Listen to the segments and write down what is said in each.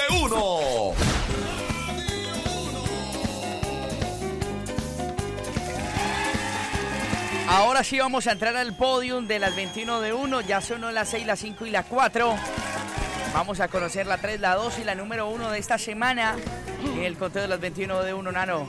1. Ahora sí vamos a entrar al podium de las 21 de 1. Ya sonó las 6, las 5 y la 4. Vamos a conocer la 3, la 2 y la número 1 de esta semana en el conteo de las 21 de 1, Nano.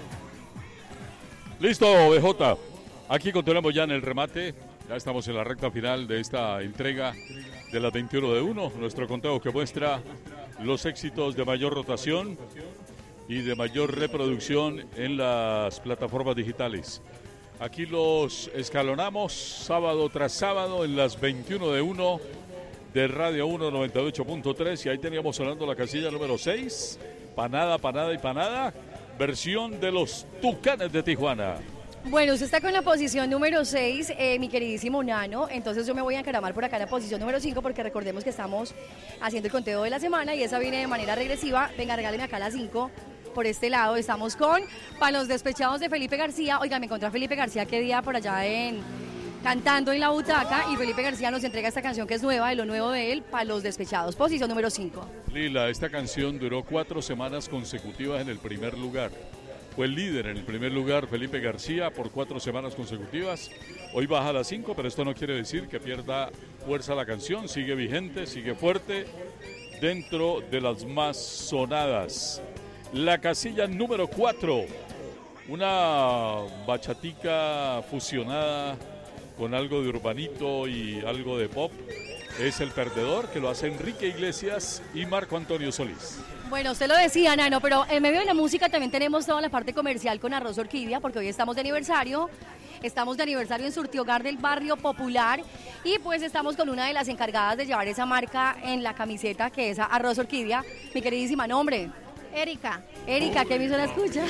Listo, BJ. Aquí continuamos ya en el remate. Ya estamos en la recta final de esta entrega de las 21 de 1. Nuestro conteo que muestra los éxitos de mayor rotación y de mayor reproducción en las plataformas digitales. Aquí los escalonamos sábado tras sábado en las 21 de 1 de Radio 1 98.3. Y ahí teníamos sonando la casilla número 6. Panada, panada y panada. Versión de los Tucanes de Tijuana. Bueno, usted está con la posición número 6, mi queridísimo Nano. Entonces yo me voy a encaramar por acá en la posición número 5 porque recordemos que estamos haciendo el conteo de la semana y esa viene de manera regresiva. Venga, regáleme acá la 5. Por este lado estamos con Para los Despechados de Felipe García. Oiga, me encontré a Felipe García qué día por allá cantando en la butaca y Felipe García nos entrega esta canción que es nueva, de lo nuevo de él, Para los Despechados, posición número 5. Lila, esta canción duró 4 semanas consecutivas en el primer lugar. Fue el líder en el primer lugar Felipe García por 4 semanas consecutivas. Hoy baja a las 5, pero esto no quiere decir que pierda fuerza la canción. Sigue vigente, sigue fuerte, dentro de las más sonadas. La casilla número 4, una bachatica fusionada con algo de urbanito y algo de pop. Es El Perdedor, que lo hace Enrique Iglesias y Marco Antonio Solís. Bueno, usted lo decía, Nano, pero en medio de la música también tenemos toda la parte comercial con Arroz Orquídea, porque hoy estamos de aniversario. Estamos de aniversario en Surtiogar del Barrio Popular y pues estamos con una de las encargadas de llevar esa marca en la camiseta, que es Arroz Orquídea. Mi queridísima, nombre. Erika, ¿qué emisora escucha?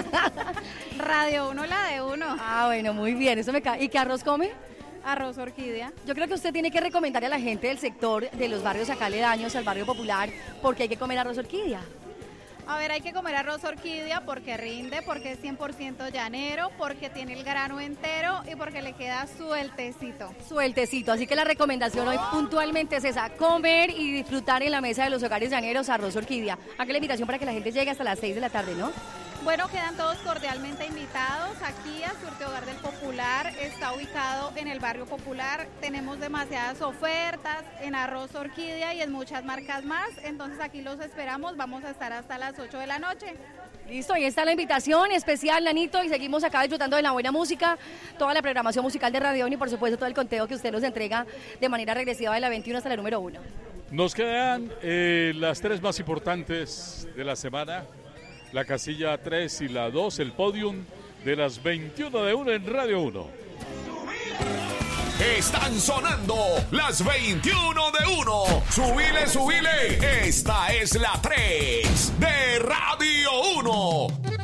Radio 1, la de 1. Ah, bueno, muy bien, eso me cae. ¿Y qué arroz come? Arroz Orquídea. Yo creo que usted tiene que recomendarle a la gente del sector de los barrios acá aledaños al barrio popular porque hay que comer arroz Orquídea. A ver, hay que comer arroz Orquídea porque rinde, porque es 100% llanero, porque tiene el grano entero y porque le queda sueltecito. Sueltecito, así que la recomendación hoy puntualmente es esa, comer y disfrutar en la mesa de los hogares llaneros arroz Orquídea. Aquí la invitación para que la gente llegue hasta las 6 de la tarde, ¿no? Bueno, quedan todos cordialmente invitados aquí a Surtiogar del Popular. Está ubicado en el barrio Popular. Tenemos demasiadas ofertas en arroz Orquídea y en muchas marcas más. Entonces aquí los esperamos. Vamos a estar hasta las 8 de la noche. Listo, ahí está la invitación especial, Nanito, y seguimos acá disfrutando de la buena música, toda la programación musical de Radio 1 y por supuesto todo el conteo que usted nos entrega de manera regresiva de la 21 hasta la número 1. Nos quedan las 3 más importantes de la semana. La casilla 3 y la 2, el podium de las 21 de 1 en Radio 1. Están sonando las 21 de 1. Subile, subile. Esta es la 3 de Radio 1.